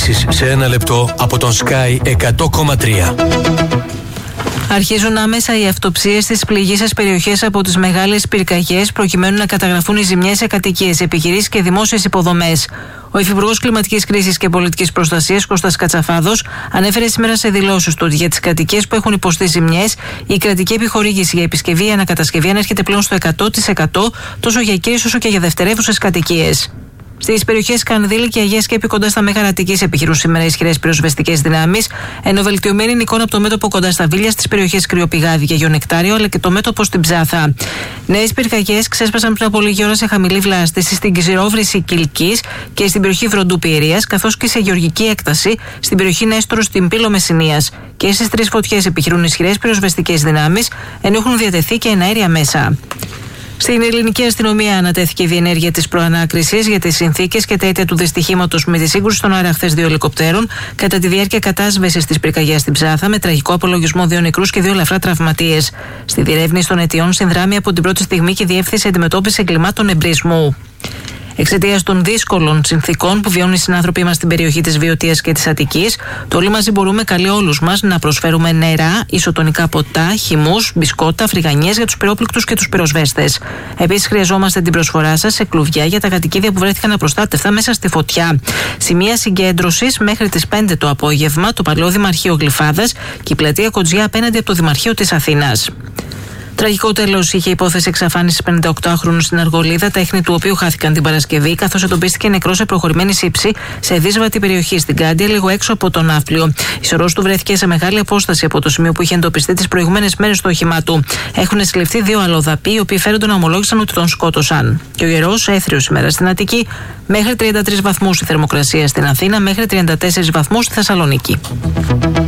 ειδήσεις σε ένα λεπτό από τον Sky 100,3. Αρχίζουν άμεσα οι αυτοψίες στις πληγείσες περιοχές από τις μεγάλες πυρκαγιές, προκειμένου να καταγραφούν οι ζημιές σε κατοικίες, επιχειρήσεις και δημόσιες υποδομές. Ο Υφυπουργός Κλιματικής Κρίσης και Πολιτικής Προστασίας, Κώστας Κατσαφάδος, ανέφερε σήμερα σε δηλώσεις του ότι για τις κατοικίες που έχουν υποστεί ζημιές, η κρατική επιχορήγηση για επισκευή ή ανακατασκευή ανέρχεται πλέον στο 100% τόσο για κύριες όσο και για δευτερεύουσες κατοικίες. Στις περιοχές Κανδύλη και Αγία Σκέπη κοντά στα Μέγαρα Αττικής επιχειρούν σήμερα ισχυρές πυροσβεστικές δυνάμεις, ενώ βελτιωμένη είναι η εικόνα από το μέτωπο κοντά στα Βίλια, στις περιοχές Κρυοπηγάδι και Γιονεκτάριο, αλλά και το μέτωπο στην Ψάθα. Νέες πυρκαγιές ξέσπασαν πριν από λίγη ώρα σε χαμηλή βλάστηση στην Ξηρόβρηση Κιλκής και στην περιοχή Βροντού Πιερίας, καθώς και σε γεωργική έκταση στην περιοχή Νέστορο στην Πύλο Μεσσηνίας. Και στις τρεις φωτιές επιχειρούν ισχυρές πυροσβεστικές δυνάμεις, ενώ έχουν διατεθεί και εναέρια μέσα. Στην ελληνική αστυνομία ανατέθηκε η διενέργεια της προανάκρισης για τις συνθήκες και τα αίτια του δυστυχήματος με τη σύγκρουση στον αέρα χθες 2 ελικοπτέρων κατά τη διάρκεια κατάσβεσης της πυρκαγιάς στην Ψάθα, με τραγικό απολογισμό 2 νεκρούς και 2 ελαφρά τραυματίες. Στη διερεύνηση των αιτιών συνδράμει από την πρώτη στιγμή και η Διεύθυνση Αντιμετώπισης Εγκλημάτων Εμπρισμού. Εξαιτίας των δύσκολων συνθήκων που βιώνουν οι συνάνθρωποι μας στην περιοχή της Βιωτίας και της Αττικής, το Όλοι Μαζί Μπορούμε καλεί όλους μας να προσφέρουμε νερά, ισοτονικά ποτά, χυμούς, μπισκότα, φρυγανιές για τους πυρόπληκτους και τους πυροσβέστες. Επίσης, χρειαζόμαστε την προσφορά σας σε κλουβιά για τα κατοικίδια που βρέθηκαν απροστάτευτα μέσα στη φωτιά. Σημεία συγκέντρωσης μέχρι τις 5 το απόγευμα, το παλαιό Δημαρχείο Γλυφάδας και η πλατεία Κοντζιά απέναντι από το Δημαρχείο της Αθήνας. Τραγικό τέλος είχε η υπόθεση εξαφάνισης 58χρονου στην Αργολίδα, τα ίχνη του οποίου χάθηκαν την Παρασκευή, καθώς εντοπίστηκε νεκρός σε προχωρημένη σύψη σε δύσβατη περιοχή στην Κάντια, λίγο έξω από τον Ναύπλιο. Η σωρός του βρέθηκε σε μεγάλη απόσταση από το σημείο που είχε εντοπιστεί τις προηγούμενες μέρες στο όχημά του. Έχουν συλληφθεί 2 αλλοδαποί, οι οποίοι φέρονται να ομολόγησαν ότι τον σκότωσαν. Και ο ιερός έθριος σήμερα στην Αττική, μέχρι 33 βαθμούς η θερμοκρασία στην Αθήνα, μέχρι 34 βαθμούς στη Θεσσαλονίκη.